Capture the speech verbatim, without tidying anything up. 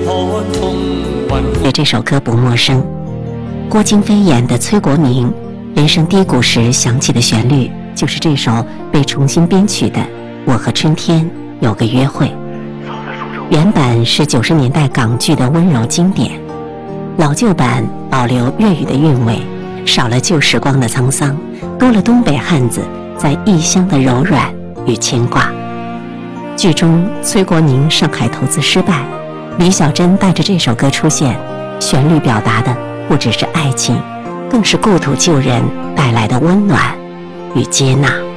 对这首歌不陌生，郭京飞演的崔国明人生低谷时响起的旋律，就是这首被重新编曲的《我和春天有个约会》。原版是九十年代港剧的温柔经典，老旧版保留粤语的韵味，少了旧时光的沧桑，多了东北汉子在异乡的柔软与牵挂。剧中崔国明上海投资失败，李小珍带着这首歌出现，旋律表达的不只是爱情，更是故土旧人带来的温暖与接纳。